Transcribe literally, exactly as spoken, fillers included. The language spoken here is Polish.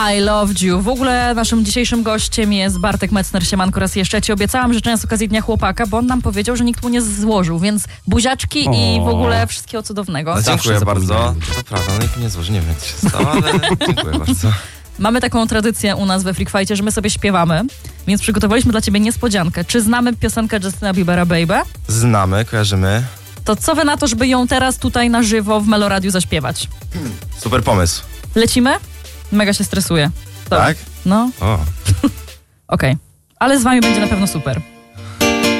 I Loved You. W ogóle naszym dzisiejszym gościem jest Bartek Metzner. Siemanko raz jeszcze. Ja ci obiecałam życzenia z okazji Dnia Chłopaka, bo on nam powiedział, że nikt mu nie złożył, więc buziaczki o. i w ogóle wszystkiego cudownego. No, dziękuję bardzo. To prawda, nikt mnie nie złożył. Nie wiem, co się stało, ale dziękuję bardzo. Mamy taką tradycję u nas we Freak Fight'cie, że my sobie śpiewamy, więc przygotowaliśmy dla ciebie niespodziankę. Czy znamy piosenkę Justina Biebera Baby? Znamy, kojarzymy. To co wy na to, żeby ją teraz tutaj na żywo w Meloradiu zaśpiewać? Hmm, super pomysł. Lecimy? Mega się stresuję. Tak? No. O. Okej. Okay. Ale z wami będzie na pewno super.